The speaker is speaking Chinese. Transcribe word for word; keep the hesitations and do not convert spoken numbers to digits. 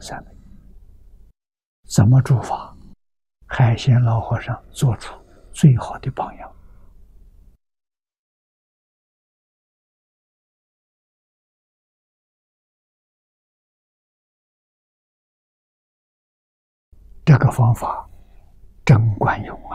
三昧。怎么住法？海鲜老和尚做出最好的榜样。这个方法真管用。